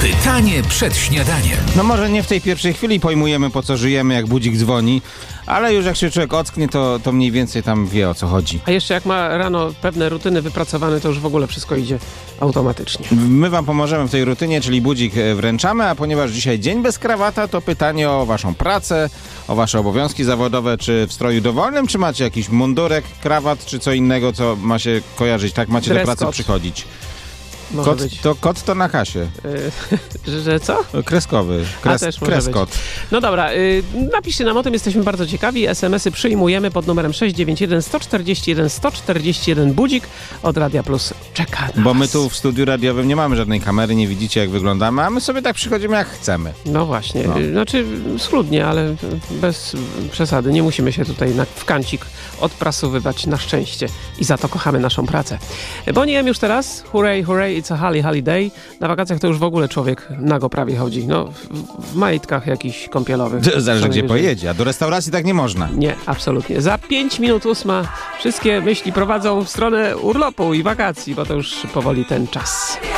Pytanie przed śniadaniem. No może nie w tej pierwszej chwili pojmujemy, po co żyjemy, jak budzik dzwoni, ale już jak się człowiek ocknie, to mniej więcej tam wie, o co chodzi. A jeszcze jak ma rano pewne rutyny wypracowane, to już w ogóle wszystko idzie automatycznie. My wam pomożemy w tej rutynie, czyli budzik wręczamy, a ponieważ dzisiaj dzień bez krawata, to pytanie o waszą pracę, o wasze obowiązki zawodowe, czy w stroju dowolnym, czy macie jakiś mundurek, krawat, czy co innego, co ma się kojarzyć, tak macie do pracy przychodzić. Kot to na kasie. Że co? Kreskowy. Kreskot. No dobra, napiszcie nam o tym, jesteśmy bardzo ciekawi. SMS-y przyjmujemy pod numerem 691 141 141. Budzik od Radia Plus czeka na Bo my was. tu w studiu radiowym nie mamy żadnej kamery, nie widzicie jak wyglądamy, a my sobie tak przychodzimy jak chcemy. No właśnie, No. znaczy schludnie, ale bez przesady. Nie musimy się tutaj w kancik odprasowywać na szczęście i za to kochamy naszą pracę. Bonnie M już teraz, hooray, hooray, it's a holiday. Na wakacjach to już w ogóle człowiek nago prawie chodzi. No, w majtkach jakichś kąpielowych. Zależy gdzie pojedzie, a do restauracji tak nie można. Nie, absolutnie. Za 5 minut 8 wszystkie myśli prowadzą w stronę urlopu i wakacji, bo to już powoli ten czas.